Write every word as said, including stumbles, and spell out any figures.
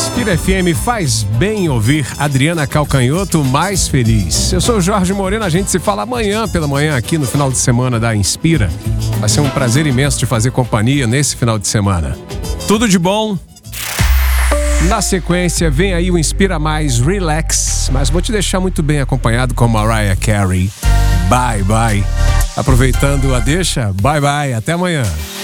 Inspira F M faz bem ouvir Adriana Calcanhoto mais feliz. Eu sou o Jorge Moreno, a gente se fala amanhã pela manhã aqui no final de semana da Inspira. Vai ser um prazer imenso te fazer companhia nesse final de semana. Tudo de bom. Na sequência vem aí o Inspira Mais Relax, mas vou te deixar muito bem acompanhado com Mariah Carey. Bye, bye. Aproveitando a deixa, bye, bye. Até amanhã.